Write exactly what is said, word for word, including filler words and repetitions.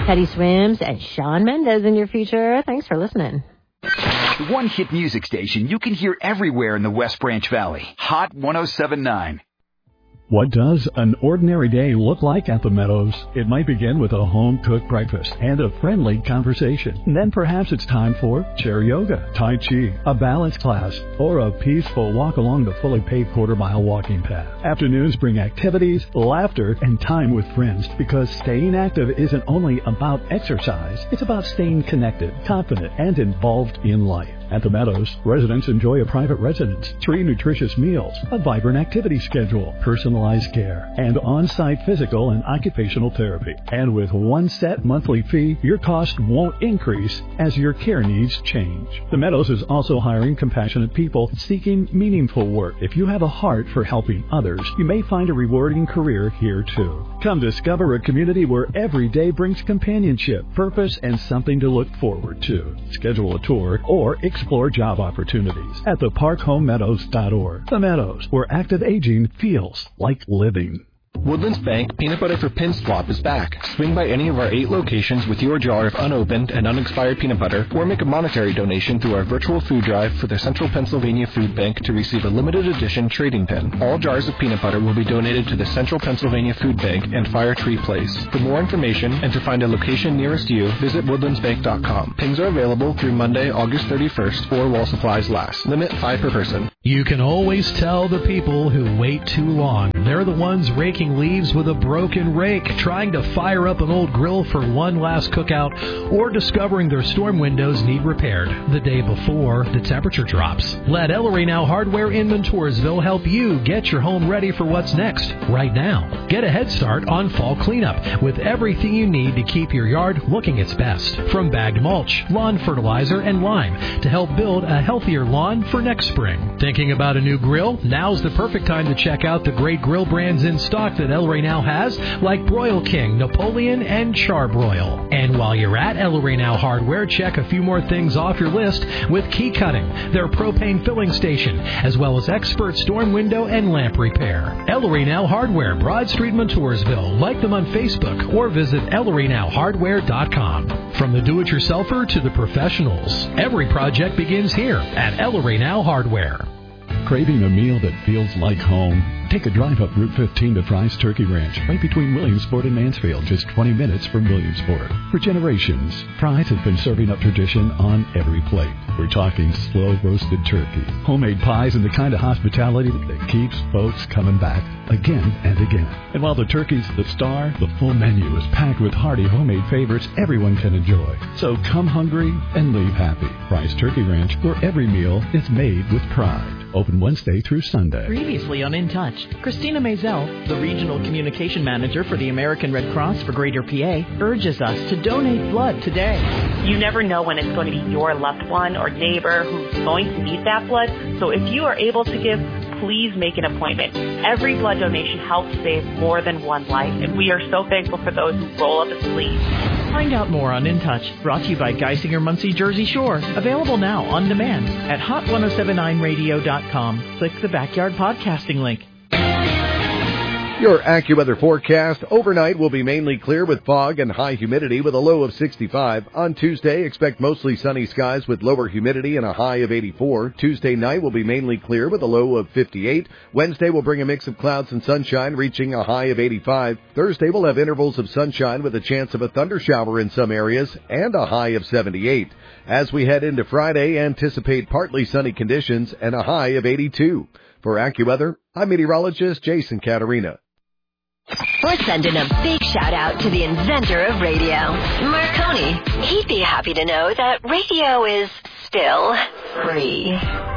Teddy Swims and Shawn Mendes in your future. Thanks for listening. The one-hit music station you can hear everywhere in the West Branch Valley. Hot one oh seven point nine. What does an ordinary day look like at the Meadows? It might begin with a home-cooked breakfast and a friendly conversation. And then perhaps it's time for chair yoga, Tai Chi, a balance class, or a peaceful walk along the fully paved quarter-mile walking path. Afternoons bring activities, laughter, and time with friends, because staying active isn't only about exercise. It's about staying connected, confident, and involved in life. At the Meadows, residents enjoy a private residence, three nutritious meals, a vibrant activity schedule, personalized care, and on-site physical and occupational therapy. And with one set monthly fee, your cost won't increase as your care needs change. The Meadows is also hiring compassionate people seeking meaningful work. If you have a heart for helping others, you may find a rewarding career here too. Come discover a community where every day brings companionship, purpose, and something to look forward to. Schedule a tour or explore job opportunities at the park home meadows dot org. The Meadows, where active aging feels like living. Woodlands Bank Peanut Butter for Pin Swap is back. Swing by any of our eight locations with your jar of unopened and unexpired peanut butter, or make a monetary donation through our virtual food drive for the Central Pennsylvania Food Bank to receive a limited edition trading pin. All jars of peanut butter will be donated to the Central Pennsylvania Food Bank and Fire Tree Place. For more information and to find a location nearest you, visit woodlands bank dot com. Pins are available through Monday, August thirty-first, or while supplies last. Limit five per person. You can always tell the people who wait too long. They're the ones raking leaves with a broken rake, trying to fire up an old grill for one last cookout, or discovering their storm windows need repaired the day before the temperature drops. Let El Rey Now Hardware in Montoursville help you get your home ready for what's next right now. Get a head start on fall cleanup with everything you need to keep your yard looking its best. From bagged mulch, lawn fertilizer, and lime to help build a healthier lawn for next spring. Thinking about a new grill? Now's the perfect time to check out the great grill brands in stock that El Rey Now has, like Broil King, Napoleon, and Charbroil. And while you're at El Rey Now Hardware, check a few more things off your list with Key Cutting, their propane filling station, as well as expert storm window and lamp repair. El Rey Now Hardware, Broad Street, Montoursville. Like them on Facebook or visit el rey now hardware dot com. From the do-it-yourselfer to the professionals, every project begins here at El Rey Now Hardware. Craving a meal that feels like home? Take a drive up Route fifteen to Fry's Turkey Ranch, right between Williamsport and Mansfield, just twenty minutes from Williamsport. For generations, Fry's has been serving up tradition on every plate. We're talking slow-roasted turkey, homemade pies, and the kind of hospitality that keeps folks coming back again and again. And while the turkey's the star, the full menu is packed with hearty homemade favorites everyone can enjoy. So come hungry and leave happy. Fry's Turkey Ranch, where every meal is made with pride. Open Wednesday through Sunday. Previously on In Touch, Christina Maisel, the Regional Communication Manager for the American Red Cross for Greater P A, urges us to donate blood today. You never know when it's going to be your loved one or neighbor who's going to need that blood. So if you are able to give, please make an appointment. Every blood donation helps save more than one life, and we are so thankful for those who roll up a sleeve. Find out more on In Touch, brought to you by Geisinger Muncie Jersey Shore. Available now on demand at hot ten seventy-nine radio dot com. Click the Backyard Podcasting link. Your AccuWeather forecast. Overnight will be mainly clear with fog and high humidity with a low of sixty-five. On Tuesday, expect mostly sunny skies with lower humidity and a high of eighty-four. Tuesday night will be mainly clear with a low of fifty-eight. Wednesday will bring a mix of clouds and sunshine, reaching a high of eighty-five. Thursday will have intervals of sunshine with a chance of a thundershower in some areas and a high of seventy-eight. As we head into Friday, anticipate partly sunny conditions and a high of eighty-two. For AccuWeather, I'm meteorologist Jason Caterina. We're sending a big shout out to the inventor of radio, Marconi. He'd be happy to know that radio is still free.